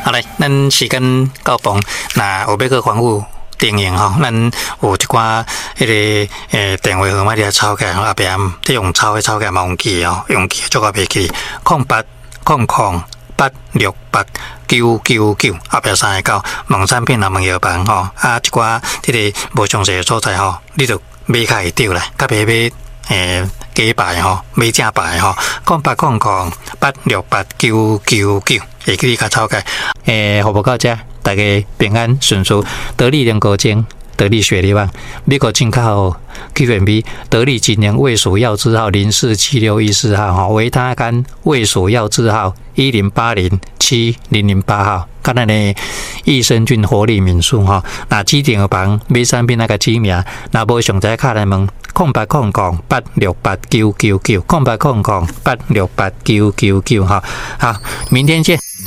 好嘞，咱时间到磅，那有要去反复经营吼，咱有一寡迄个电话号码你来抄起来，后壁你用抄起来嘛用记哦，用记做个袂记0800868999，后壁3个9，网产品啊问药房吼，啊一寡迄个无详细的所在吼，你就买较会着啦，较袂买假牌吼，买正牌吼，0800868999，会记你较抄起来。服务到这，大家平安顺遂，得力人高精。得力雪力旺，美国进口 QMB 得力锦年卫署药字号047614号哈，维他甘卫署药字号108070008号，跟咱的益生菌活力民宿哈，那指定的房买产品那个指名，那无详细卡来问0800868999，0800868999哈，好，明天见。